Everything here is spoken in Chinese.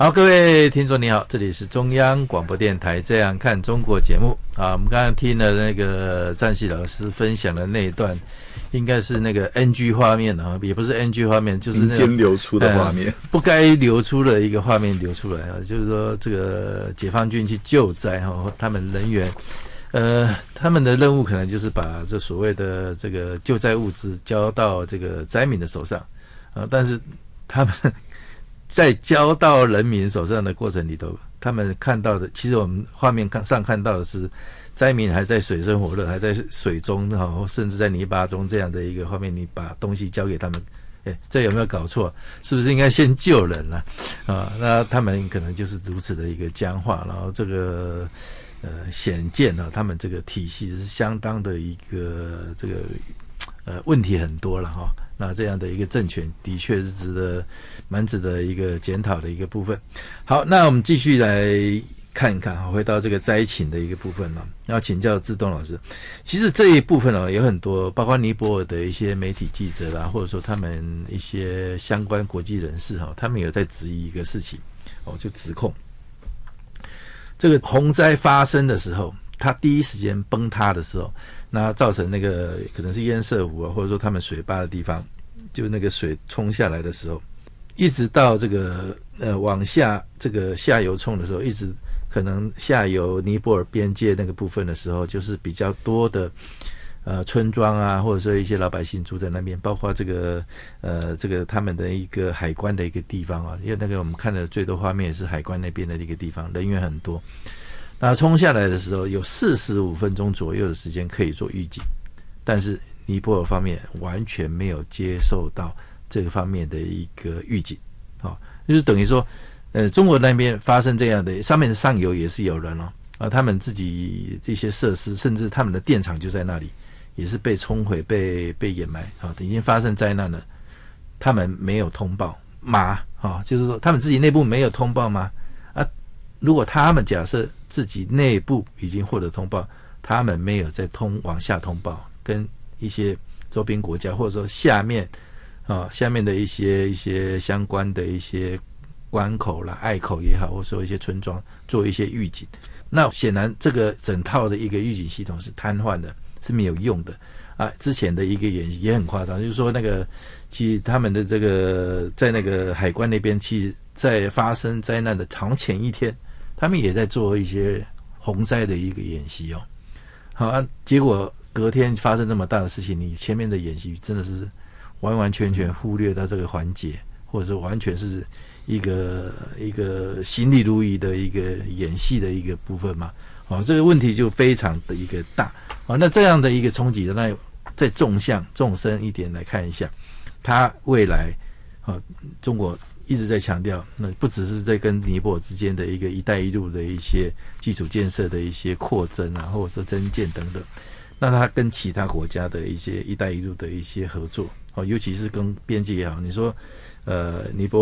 好，各位听众你好，这里是中央广播电台这样看中国节目啊。我们刚刚听了那个占系老师分享的那一段，应该是那个 NG 画面啊，也不是 NG 画面，就是那种流出的画面， 不该流出的一个画面流出来啊，就是说这个解放军去救灾哈，他们人员他们的任务可能就是把这所谓的这个救灾物资交到这个灾民的手上啊，但是他们在交到人民手上的过程里头，他们看到的，其实我们画面上看到的是灾民还在水深火热，还在水中，甚至在泥巴中这样的一个画面，你把东西交给他们，这有没有搞错？是不是应该先救人呢？那他们可能就是如此的一个僵化，然后这个显见啊，他们这个体系是相当的一个这个问题很多了哈。那这样的一个政权的确是蛮值得一个检讨的一个部分。好，那我们继续来看一看，回到这个灾情的一个部分了。要请教志东老师，其实这一部分有很多，包括尼泊尔的一些媒体记者啦，或者说他们一些相关国际人士他们有在质疑一个事情就指控这个洪灾发生的时候，它第一时间崩塌的时候，那造成那个可能是堰塞湖或者说他们水坝的地方，就那个水冲下来的时候，一直到这个往下这个下游冲的时候，一直可能下游尼泊尔边界那个部分的时候，就是比较多的村庄啊，或者说一些老百姓住在那边，包括这个他们的一个海关的一个地方啊，因为那个我们看的最多画面也是海关那边的一个地方，人员很多。那冲下来的时候有45分钟左右的时间可以做预警，但是尼泊尔方面完全没有接受到这个方面的一个预警，就是等于说中国那边发生这样的，上面的上游也是有人他们自己这些设施，甚至他们的电厂就在那里，也是被冲毁、被掩埋已经发生灾难了，他们没有通报吗？就是说他们自己内部没有通报吗？如果他们假设自己内部已经获得通报，他们没有再往下通报，跟一些周边国家或者说下面的一些相关的一些关口啦、隘口也好，或者说一些村庄做一些预警，那显然这个整套的一个预警系统是瘫痪的，是没有用的之前的一个演习也很夸张，就是说那个其实他们的这个在那个海关那边，其实在发生灾难的好像前一天，他们也在做一些洪灾的一个演习结果隔天发生这么大的事情，你前面的演习真的是完完全全忽略到这个环节，或者说完全是一个行礼如仪的一个演戏的一个部分嘛，这个问题就非常的一个大那这样的一个冲击，那再纵深一点来看一下，它未来中国一直在强调，那不只是在跟尼泊尔之间的一个一带一路的一些基础建设的一些扩增或者说增建等等，那它跟其他国家的一些一带一路的一些合作尤其是跟边界也好，你说尼泊尔